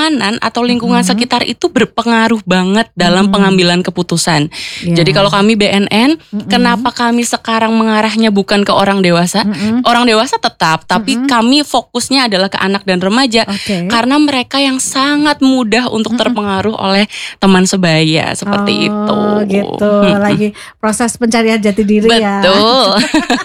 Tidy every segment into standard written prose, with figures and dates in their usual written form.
pertemanan atau lingkungan sekitar itu berpengaruh banget dalam pengambilan keputusan. Jadi kalau kami BNN, kenapa kami sekarang mengarahnya bukan ke orang dewasa? Orang dewasa tetap, tapi kami fokusnya adalah ke anak dan remaja. Karena mereka yang sangat mudah untuk terpengaruh oleh teman sebaya seperti itu. Gitu. Lagi proses pencarian jati diri ya. Betul.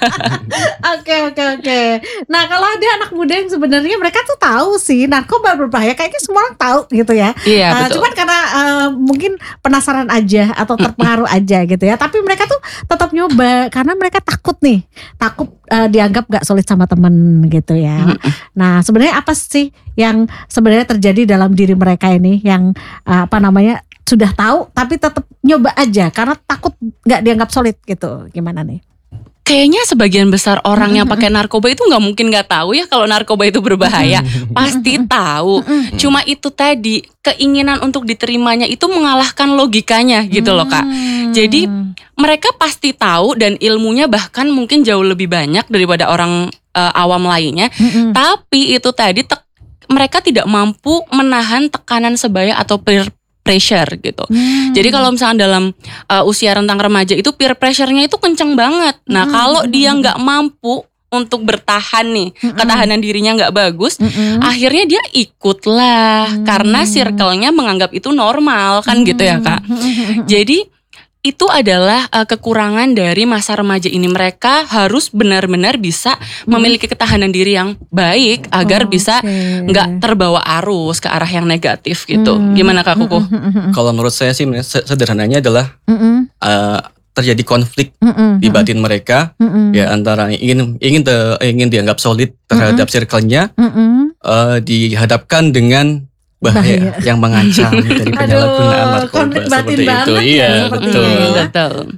Oke. Nah, kalau ada anak muda yang sebenarnya mereka tuh tahu sih narkoba berbahaya, kayaknya semua orang tahu gitu ya. Iya, betul. Cuman karena mungkin penasaran aja atau terpengaruh aja gitu ya. Tapi mereka tuh tetap nyoba karena mereka takut dianggap gak solid sama temen gitu ya. Nah, sebenarnya apa sih yang sebenarnya terjadi dalam diri mereka ini yang sudah tahu tapi tetap nyoba aja karena takut gak dianggap solid gitu. Gimana nih? Kayaknya sebagian besar orang yang pakai narkoba itu nggak mungkin nggak tahu ya kalau narkoba itu berbahaya. Pasti tahu. Cuma itu tadi keinginan untuk diterimanya itu mengalahkan logikanya gitu loh Kak. Jadi mereka pasti tahu dan ilmunya bahkan mungkin jauh lebih banyak daripada orang awam lainnya. Tapi itu tadi mereka tidak mampu menahan tekanan sebaya atau peer pressure gitu. Jadi kalau misalnya dalam usia rentang remaja itu peer pressure-nya itu kenceng banget. Nah kalau dia nggak mampu untuk bertahan nih, ketahanan dirinya nggak bagus, akhirnya dia ikutlah karena circle-nya menganggap itu normal kan gitu ya Kak. Jadi itu adalah kekurangan dari masa remaja ini. Mereka harus benar-benar bisa memiliki ketahanan diri yang baik agar bisa nggak terbawa arus ke arah yang negatif gitu. Gimana Kak Kuku? Kalau menurut saya sih sederhananya adalah terjadi konflik di batin mereka ya antara ingin dianggap solid terhadap circle-nya dihadapkan dengan bahaya yang mengancam dari penyalahgunaan narkoba seperti itu. Iya, betul.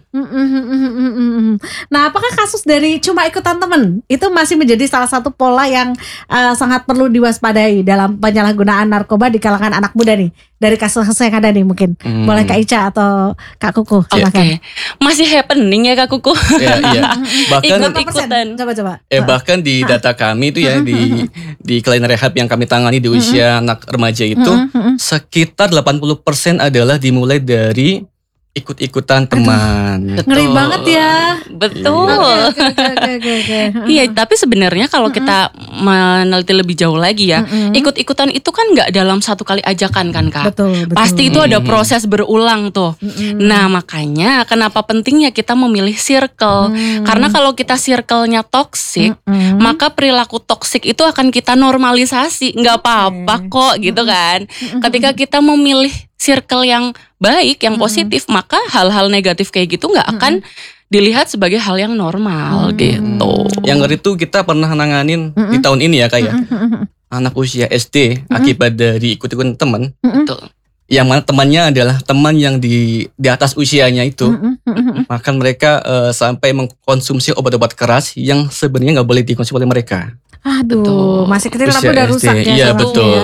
Nah, apakah kasus dari cuma ikutan teman itu masih menjadi salah satu pola yang sangat perlu diwaspadai dalam penyalahgunaan narkoba di kalangan anak muda nih? Dari kasus yang ada nih mungkin. Boleh Kak Ica atau Kak Kuku? Oke. Masih happening ya Kak Kuku? Iya. Bahkan ikut-ikutan. Coba. Bahkan di data kami itu ya di klien rehab yang kami tangani di usia anak remaja itu sekitar 80% adalah dimulai dari ikut-ikutan teman. Ngeri banget ya. Betul. Oke. Iya, tapi sebenarnya kalau kita meneliti lebih jauh lagi ya, ikut-ikutan itu kan nggak dalam satu kali ajakan kan Kak. Betul. Pasti itu ada proses berulang tuh. Nah makanya kenapa pentingnya kita memilih circle. Karena kalau kita circle-nya toksik, maka perilaku toksik itu akan kita normalisasi. Nggak apa-apa kok gitu kan. Ketika kita memilih circle yang baik, yang positif, maka hal-hal negatif kayak gitu nggak akan dilihat sebagai hal yang normal gitu. Yang ngeri tuh kita pernah nanganin di tahun ini ya kayak anak usia SD akibat dari ikut-ikutan teman. Betul. Yang mana temannya adalah teman yang di atas usianya itu. Maka mereka sampai mengkonsumsi obat-obat keras yang sebenarnya nggak boleh dikonsumsi oleh mereka. Aduh, masih kecil tapi udah rusak ya. Iya betul.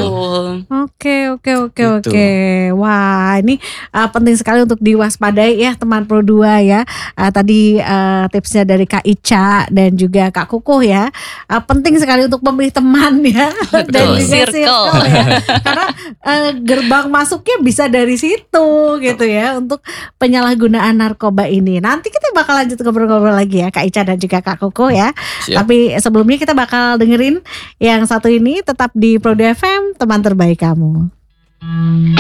Oke. Wah, ini penting sekali untuk diwaspadai ya teman Pro 2 ya. Tadi tipsnya dari Kak Ica dan juga Kak Kukuh ya. Penting sekali untuk memilih teman ya. Dan juga circle ya. Karena gerbang masuknya bisa dari situ gitu ya untuk penyalahgunaan narkoba ini. Nanti kita bakal lanjut ngobrol-ngobrol lagi ya Kak Ica dan juga Kak Kukuh ya. Siap. Tapi sebelumnya kita bakal dengerin yang satu ini tetap di Pro 2 FM, teman terbaik kamu.